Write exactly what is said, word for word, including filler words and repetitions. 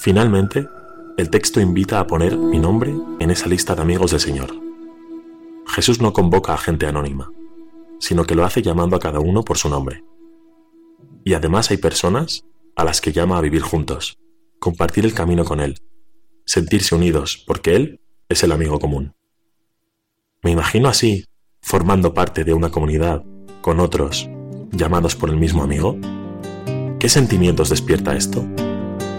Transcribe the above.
Finalmente, el texto invita a poner mi nombre en esa lista de amigos del Señor. Jesús no convoca a gente anónima, sino que lo hace llamando a cada uno por su nombre. Y además hay personas a las que llama a vivir juntos, compartir el camino con Él, sentirse unidos porque Él es el amigo común. Me imagino así, formando parte de una comunidad con otros llamados por el mismo amigo. ¿Qué sentimientos despierta esto?